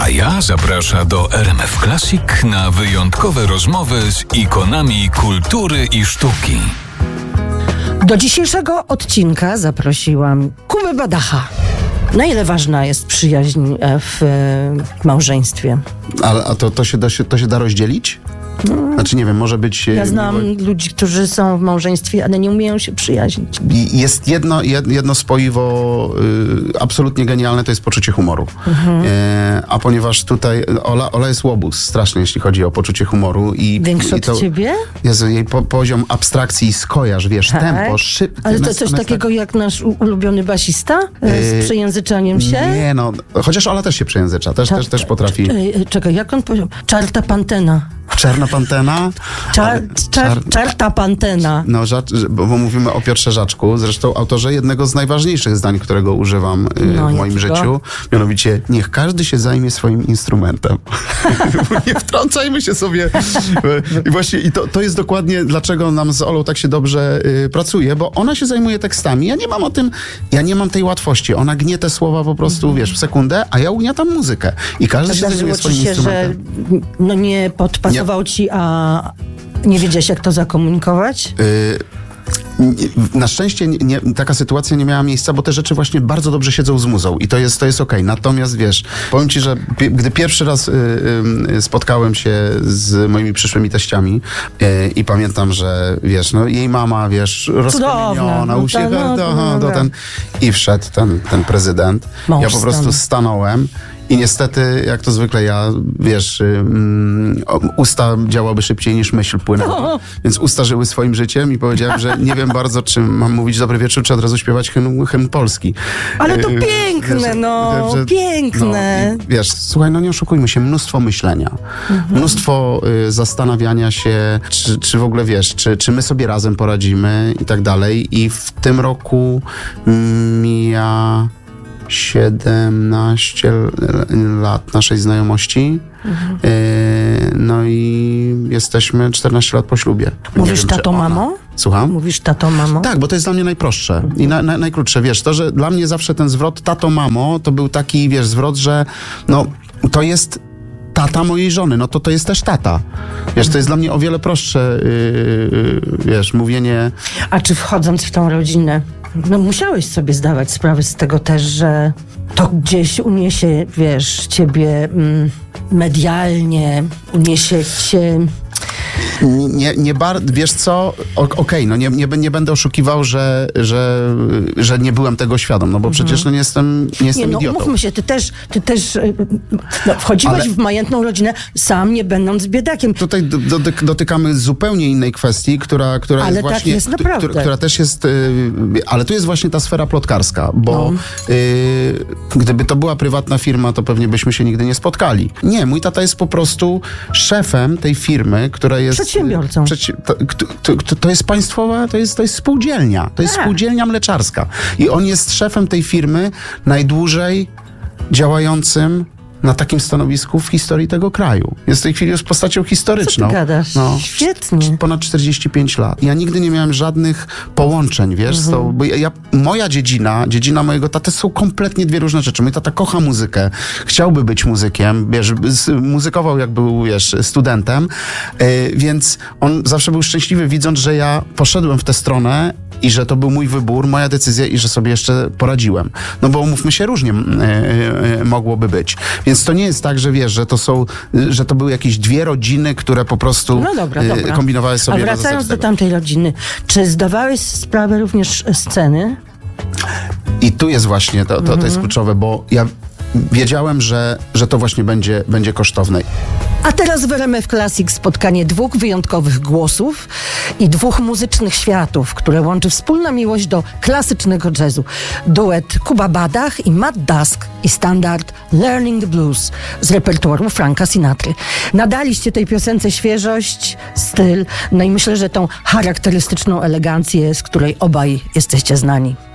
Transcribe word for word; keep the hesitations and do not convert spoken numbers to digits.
Kaja zaprasza do R M F Classic na wyjątkowe rozmowy z ikonami kultury i sztuki. Do dzisiejszego odcinka zaprosiłam Kubę Badacha. Na ile ważna jest przyjaźń w małżeństwie? Ale a to, to, się da, to się da rozdzielić? No. Znaczy nie wiem, może być... Ja znam miło... ludzi, którzy są w małżeństwie, ale nie umieją się przyjaźnić. Jest jedno, jedno spoiwo y, absolutnie genialne, to jest poczucie humoru. Mhm. Y, a ponieważ tutaj Ola, Ola jest łobuz straszny, jeśli chodzi o poczucie humoru. I, Większy i to, od ciebie? Jezu, jej po, poziom abstrakcji i skojarz, wiesz, tak? tempo, szybko. Ale to coś takiego tak... jak nasz ulubiony basista? Z przejęzyczaniem się? Nie no, chociaż Ola też się przejęzycza, też, też, też potrafi. Czekaj, jak on powiedział? Czarta pantena. Czarna pantena? Czar, czar, czarta pantena. No, bo mówimy o Piotrze Żaczku, zresztą autorze jednego z najważniejszych zdań, którego używam no, w moim jakiego? życiu. Mianowicie, niech każdy się zajmie swoim instrumentem. Nie wtrącajmy się sobie. I właśnie i to, to jest dokładnie, dlaczego nam z Olą tak się dobrze y, pracuje, bo ona się zajmuje tekstami. Ja nie mam o tym, ja nie mam tej łatwości. Ona gnie te słowa po prostu, mm. wiesz, w sekundę, a ja ugniatam muzykę. I każdy się zajmuje swoim się, instrumentem. Że no nie podpasował nie. ci, a nie wiedziałeś, jak to zakomunikować? Y- Na szczęście nie, nie, taka sytuacja nie miała miejsca, bo te rzeczy właśnie bardzo dobrze siedzą z muzą i to jest, to jest okej. Natomiast wiesz, powiem ci, że pi- gdy pierwszy raz y, y, spotkałem się z moimi przyszłymi teściami y, i pamiętam, że wiesz, no jej mama, wiesz, rozpromieniona, uśmiechnięta, no, no, no, ten i wszedł ten, ten prezydent. Mąż ja po prostu stan. stanąłem. I niestety, jak to zwykle ja, wiesz, um, usta działały szybciej niż myśl płynęła. Oh. Więc usta żyły swoim życiem i powiedziałem, że nie wiem bardzo, czy mam mówić dobry wieczór, czy od razu śpiewać hymn, hymn polski. Ale to piękne, wiesz, no, że, piękne. No, wiesz, słuchaj, no nie oszukujmy się, mnóstwo myślenia, mhm. mnóstwo y, zastanawiania się, czy, czy w ogóle, wiesz, czy, czy my sobie razem poradzimy i tak dalej. I w tym roku mija... siedemnaście lat naszej znajomości. Mhm. Yy, no i jesteśmy czternaście lat po ślubie. Mówisz tato, mamo? Słucham? Mówisz tato, mamo? Tak, bo to jest dla mnie najprostsze mhm. i na, na, najkrótsze. Wiesz, to, że dla mnie zawsze ten zwrot tato, mamo, to był taki, wiesz, zwrot, że no, to jest tata mojej żony, no to to jest też tata. Wiesz, to jest dla mnie o wiele prostsze, yy, wiesz, mówienie... A czy wchodząc w tą rodzinę, no musiałeś sobie zdawać sprawę z tego też, że to gdzieś uniesie, wiesz, ciebie mm, medialnie, uniesie cię... Nie, nie bar- wiesz co, okej, okay, no nie, nie, nie będę oszukiwał, że, że, że nie byłem tego świadom, no bo mhm. przecież no nie jestem, nie jestem nie, no, idiotą. Umówmy się, ty też, ty też no, wchodziłeś Ale... w majętną rodzinę sam, nie będąc biedakiem. Tutaj do, do, dotykamy zupełnie innej kwestii, która, która ale jest tak właśnie... jest naprawdę. Która, która też jest, yy, ale tu jest właśnie ta sfera plotkarska, bo no. yy, gdyby to była prywatna firma, to pewnie byśmy się nigdy nie spotkali. Nie, mój tata jest po prostu szefem tej firmy, która jest... Przedsiębiorcą. Przeci- to, to, to, to jest państwowa, to jest, to jest spółdzielnia. To jest A. spółdzielnia mleczarska. I on jest szefem tej firmy najdłużej działającym na takim stanowisku w historii tego kraju. Jest w tej chwili już postacią historyczną. Co ty gadasz? No, świetnie. Ponad czterdzieści pięć lat. Ja nigdy nie miałem żadnych połączeń, wiesz, mhm. z tą, bo ja, ja, moja dziedzina, dziedzina mojego taty są kompletnie dwie różne rzeczy. Mój tata kocha muzykę, chciałby być muzykiem, wiesz, muzykował jak był, wiesz, studentem, yy, więc on zawsze był szczęśliwy, widząc, że ja poszedłem w tę stronę i że to był mój wybór, moja decyzja i że sobie jeszcze poradziłem. No bo umówmy się, różnie yy, yy, mogłoby być. Więc to nie jest tak, że wiesz, że to są, że to były jakieś dwie rodziny, które po prostu no dobra, dobra. kombinowały sobie. A wracając do tamtej rodziny, czy zdawałeś sprawę również sceny? I tu jest właśnie, to, to, mhm. to jest kluczowe, bo ja wiedziałem, że, że to właśnie będzie, będzie kosztowne. A teraz w R M F Classic spotkanie dwóch wyjątkowych głosów i dwóch muzycznych światów, które łączy wspólna miłość do klasycznego jazzu. Duet Kuba Badach i Matt Dusk i standard Learning the Blues z repertuaru Franka Sinatry. Nadaliście tej piosence świeżość, styl, no i myślę, że tą charakterystyczną elegancję, z której obaj jesteście znani.